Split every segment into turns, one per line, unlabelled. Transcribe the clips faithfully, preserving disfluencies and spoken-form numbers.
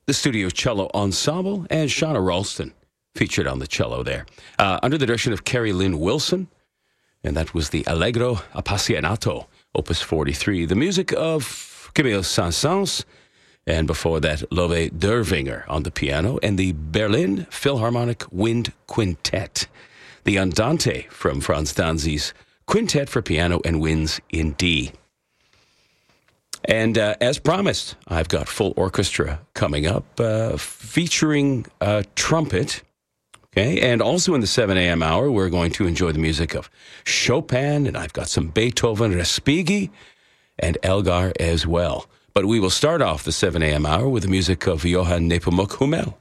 the Studio Cello Ensemble, and Shauna Ralston featured on the cello there. Uh, under the direction of Carrie Lynn Wilson, and that was the Allegro Appassionato, Opus forty-three. The music of Camille Saint-Saëns, and before that, Love Dervinger on the piano, and the Berlin Philharmonic Wind Quintet. The Andante from Franz Danzi's Quintet for Piano and Winds in D. And uh, as promised, I've got full orchestra coming up, uh, featuring uh, trumpet. Okay, and also in the seven a.m. hour, we're going to enjoy the music of Chopin, and I've got some Beethoven, Respighi, and Elgar as well. But we will start off the seven a.m. hour with the music of Johann Nepomuk Hummel.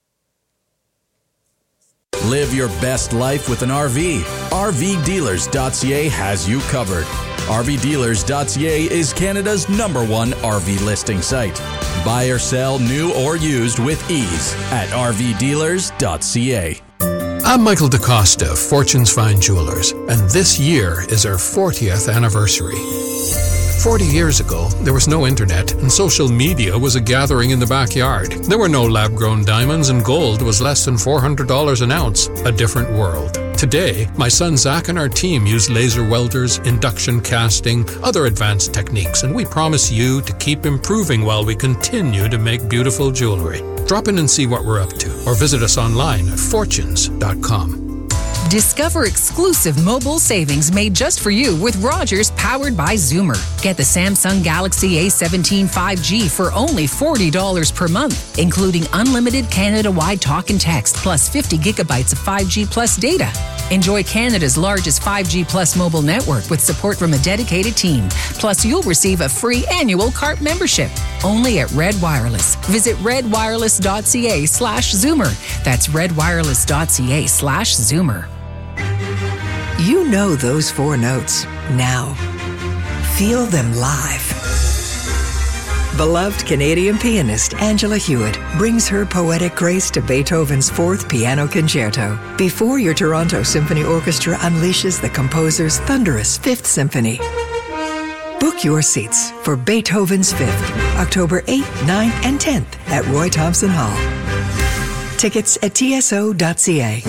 Live your best life with an R V. R V dealers dot C A has you covered. R V dealers dot C A is Canada's number one R V listing site. Buy or sell new or used with ease at R V dealers dot C A.
I'm Michael DaCosta of Fortune's Fine Jewelers, and this year is our fortieth anniversary. Forty years ago, there was no internet, and social media was a gathering in the backyard. There were no lab-grown diamonds, and gold was less than four hundred dollars an ounce. A different world. Today, my son Zach and our team use laser welders, induction casting, other advanced techniques, and we promise you to keep improving while we continue to make beautiful jewelry. Drop in and see what we're up to, or visit us online at fortunes dot com.
Discover exclusive mobile savings made just for you with Rogers, powered by Zoomer. Get the Samsung Galaxy A seventeen five G for only forty dollars per month, including unlimited Canada-wide talk and text, plus fifty gigabytes of five G plus data. Enjoy Canada's largest five G plus mobile network with support from a dedicated team. Plus, you'll receive a free annual C A R P membership. Only at Red Wireless. Visit redwireless.ca slash Zoomer. That's redwireless.ca slash Zoomer.
You know those four notes. Now, feel them live. Beloved Canadian pianist Angela Hewitt brings her poetic grace to Beethoven's Fourth Piano Concerto before your Toronto Symphony Orchestra unleashes the composer's thunderous Fifth Symphony. Book your seats for Beethoven's Fifth, October eighth, ninth, and tenth at Roy Thompson Hall. Tickets at T S O dot C A.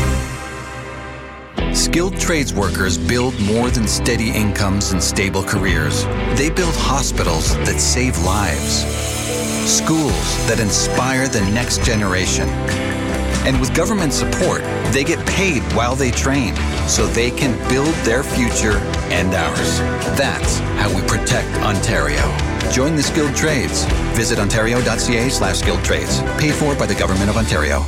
Skilled trades workers build more than steady incomes and stable careers. They build hospitals that save lives, schools that inspire the next generation. And with government support, they get paid while they train so they can build their future and ours. That's how we protect Ontario. Join the skilled trades. Visit ontario dot C A slash skilled trades. Paid for by the Government of Ontario.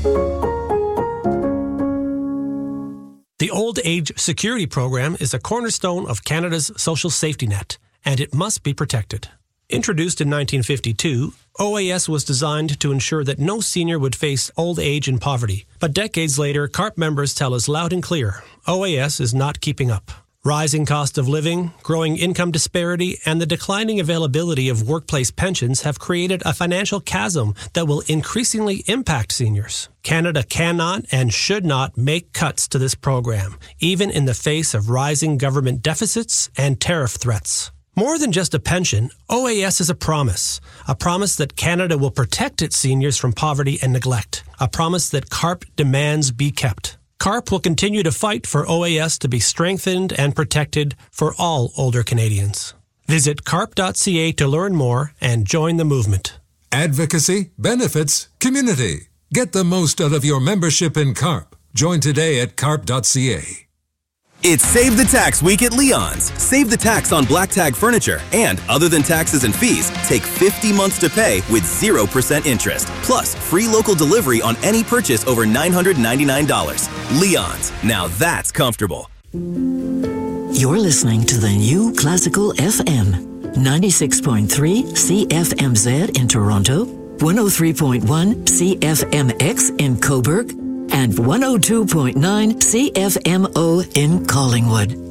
The Old Age Security Program is a cornerstone of Canada's social safety net, and it must be protected. Introduced in nineteen fifty-two, O A S was designed to ensure that no senior would face old age and poverty. But decades later, C A R P members tell us loud and clear, O A S is not keeping up. Rising cost of living, growing income disparity, and the declining availability of workplace pensions have created a financial chasm that will increasingly impact seniors. Canada cannot and should not make cuts to this program, even in the face of rising government deficits and tariff threats. More than just a pension, O A S is a promise. A promise that Canada will protect its seniors from poverty and neglect. A promise that C A R P demands be kept. C A R P will continue to fight for O A S to be strengthened and protected for all older Canadians. Visit C A R P dot C A to learn more and join the movement.
Advocacy, benefits, community. Get the most out of your membership in C A R P. Join today at C A R P dot C A.
It's Save the Tax Week at Leon's. Save the tax on black tag furniture, and other than taxes and fees, take fifty months to pay with zero percent interest. Plus, free local delivery on any purchase over nine hundred ninety-nine dollars. Leon's. Now that's comfortable.
You're listening to the new Classical F M. ninety-six point three C F M Z in Toronto, one oh three point one C F M X in Cobourg, and one oh two point nine C F M O in Collingwood.